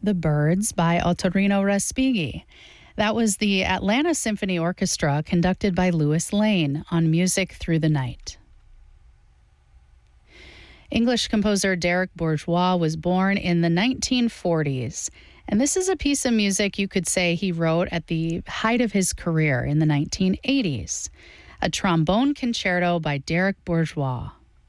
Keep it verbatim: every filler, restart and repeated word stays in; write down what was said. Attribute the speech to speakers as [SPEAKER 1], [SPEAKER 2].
[SPEAKER 1] The Birds by Ottorino Respighi. That was the Atlanta Symphony Orchestra conducted by Louis Lane on Music Through the Night. English composer Derek Bourgeois was born in the nineteen forties, and this is a piece of music you could say he wrote at the height of his career in the nineteen eighties, a trombone concerto by Derek Bourgeois.